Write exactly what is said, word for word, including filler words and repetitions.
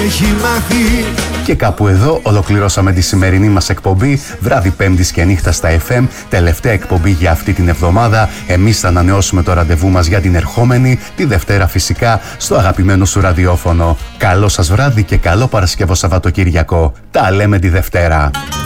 έχει μάθει. Και κάπου εδώ ολοκληρώσαμε τη σημερινή μας εκπομπή, βράδυ Πέμπτης και νύχτα στα εφ εμ, τελευταία εκπομπή για αυτή την εβδομάδα. Εμείς θα ανανεώσουμε το ραντεβού μας για την ερχόμενη, τη Δευτέρα φυσικά, στο αγαπημένο σου ραδιόφωνο. Καλό σας βράδυ και καλό Παρασκευό Σαββατοκύριακο. Τα λέμε τη Δευτέρα.